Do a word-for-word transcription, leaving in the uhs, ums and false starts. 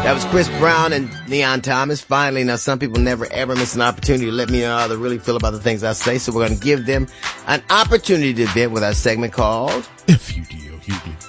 That was Chris Brown and Leon Thomas. Finally, now some people never ever miss an opportunity to let me know how they really feel about the things I say, so we're going to give them an opportunity to vent with our segment called F U D O, Hughley.